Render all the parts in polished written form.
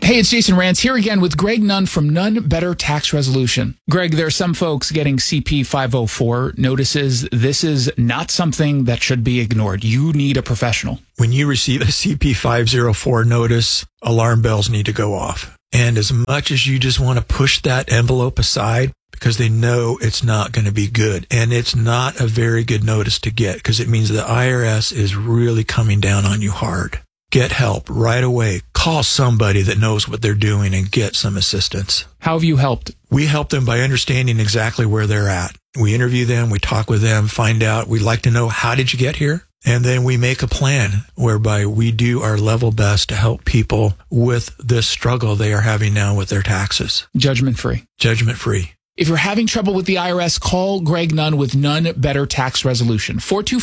Hey, it's Jason Rantz here again with Greg Nunn from Nunn Better Tax Resolution. Greg, there are some folks getting CP 504 notices. This is not something that should be ignored. You need a professional. When you receive a CP 504 notice, alarm bells need to go off. And as much as you just want to push that envelope aside, because they know it's not going to be good. And it's not a very good notice to get because it means the IRS is really coming down on you hard. Get help right away. Call somebody that knows what they're doing and get some assistance. How have you helped? We help them by understanding exactly where they're at. We interview them, we talk with them, find out. We'd like to know, how did you get here? And then we make a plan whereby we do our level best to help people with this struggle they are having now with their taxes. Judgment-free. Judgment-free. If you're having trouble with the IRS, call Greg Nunn with Nunn Better Tax Resolution.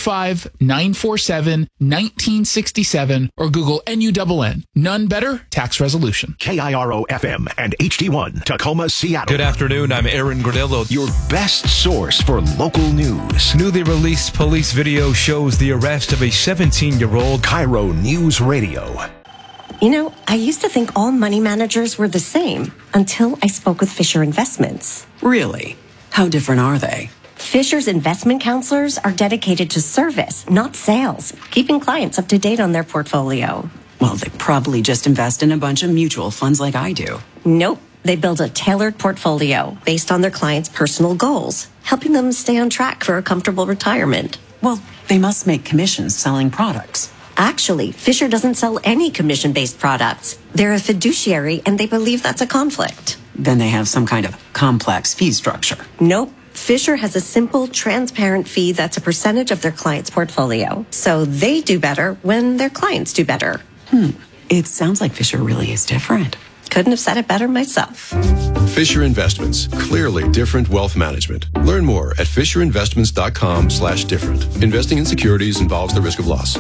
425-947-1967 or Google NUNN. Nunn Better Tax Resolution. KIRO-FM and HD1, Tacoma, Seattle. Good afternoon. I'm Aaron Granillo. Your best source for local news. Newly released police video shows the arrest of a 17-year-old. KIRO News Radio. You know, I used to think all money managers were the same until I spoke with Fisher Investments. Really? How different are they? Fisher's investment counselors are dedicated to service, not sales, keeping clients up to date on their portfolio. Well, they probably just invest in a bunch of mutual funds like I do. Nope. They build a tailored portfolio based on their clients' personal goals, helping them stay on track for a comfortable retirement. Well, they must make commissions selling products. Actually, Fisher doesn't sell any commission-based products. They're a fiduciary, and they believe that's a conflict. Then they have some kind of complex fee structure. Nope. Fisher has a simple, transparent fee that's a percentage of their client's portfolio. So they do better when their clients do better. It sounds like Fisher really is different. Couldn't have said it better myself. Fisher Investments. Clearly different wealth management. Learn more at fisherinvestments.com/different. Investing in securities involves the risk of loss.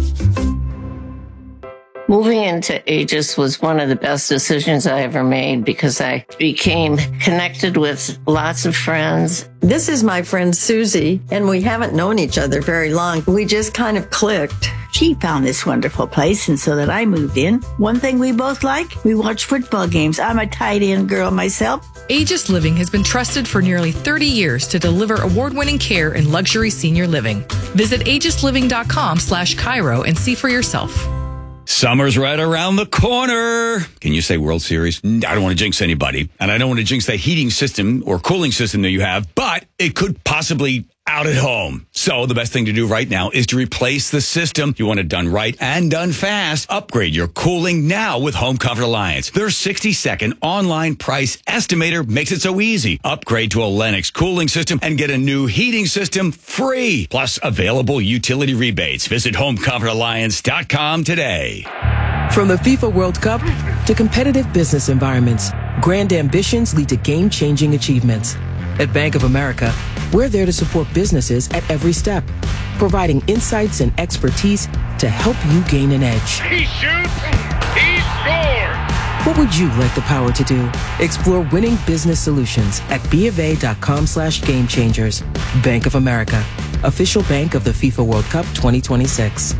Moving into Aegis was one of the best decisions I ever made because I became connected with lots of friends. This is my friend Susie, and we haven't known each other very long. We just kind of clicked. She found this wonderful place, and so that I moved in. One thing we both like, we watch football games. I'm a tight end girl myself. Aegis Living has been trusted for nearly 30 years to deliver award-winning care in luxury senior living. Visit aegisliving.com/Cairo and see for yourself. Summer's right around the corner. Can you say World Series? I don't want to jinx anybody, and I don't want to jinx that heating system or cooling system that you have, but it could possibly out at home. So the best thing to do right now is to replace the system. You want it done right and done fast. Upgrade your cooling now with Home Comfort Alliance. Their 60-second online price estimator makes it so easy. Upgrade to a Lennox cooling system and get a new heating system free. Plus available utility rebates. Visit HomecomfortAlliance.com today. From the FIFA World Cup to competitive business environments, grand ambitions lead to game-changing achievements. At Bank of America, we're there to support businesses at every step, providing insights and expertise to help you gain an edge. He shoots, he scores! What would you like the power to do? Explore winning business solutions at BofA.com/gamechangers. Bank of America, official bank of the FIFA World Cup 2026.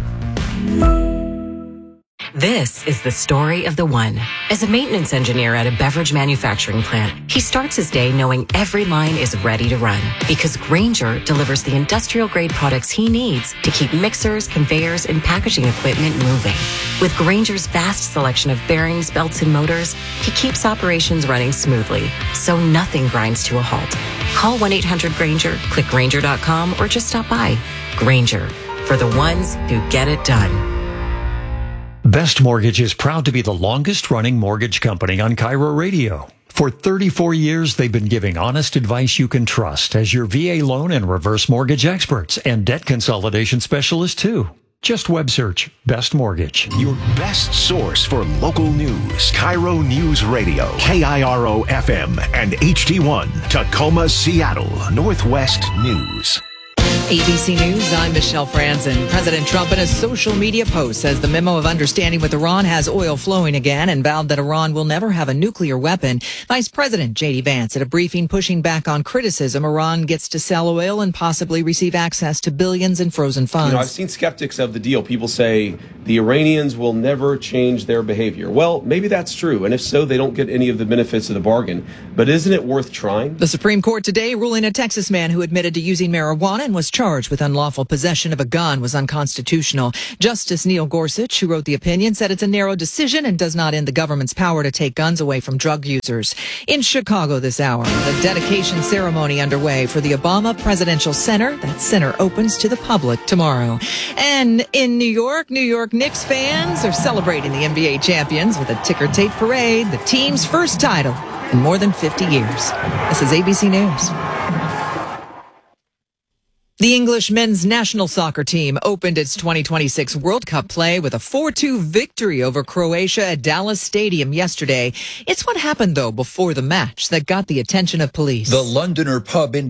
This is the story of the one. As a maintenance engineer at a beverage manufacturing plant, he starts his day knowing every line is ready to run because Grainger delivers the industrial-grade products he needs to keep mixers, conveyors, and packaging equipment moving. With Grainger's vast selection of bearings, belts, and motors, he keeps operations running smoothly, so nothing grinds to a halt. Call 1-800-GRAINGER, click Grainger.com, or just stop by. Grainger, for the ones who get it done. Best Mortgage is proud to be the longest-running mortgage company on KIRO Radio. For 34 years, they've been giving honest advice you can trust as your VA loan and reverse mortgage experts and debt consolidation specialists, too. Just web search Best Mortgage. Your best source for local news. KIRO News Radio. KIRO-FM and HD1. Tacoma, Seattle. Northwest News. ABC News, I'm Michelle Franzen. President Trump in a social media post says the memo of understanding with Iran has oil flowing again and vowed that Iran will never have a nuclear weapon. Vice President J.D. Vance at a briefing pushing back on criticism Iran gets to sell oil and possibly receive access to billions in frozen funds. I've seen skeptics of the deal. People say the Iranians will never change their behavior. Well, maybe that's true. And if so, they don't get any of the benefits of the bargain. But isn't it worth trying? The Supreme Court today ruling a Texas man who admitted to using marijuana and was charged with unlawful possession of a gun was unconstitutional. Justice Neil Gorsuch, who wrote the opinion, said it's a narrow decision and does not end the government's power to take guns away from drug users. In Chicago this hour, the dedication ceremony underway for the Obama Presidential Center. That center opens to the public tomorrow. And in New York Knicks fans are celebrating the NBA champions with a ticker tape parade, the team's first title in more than 50 years. This is ABC News. The English men's national soccer team opened its 2026 World Cup play with a 4-2 victory over Croatia at Dallas Stadium yesterday. It's what happened, though, before the match that got the attention of police. The Londoner pub in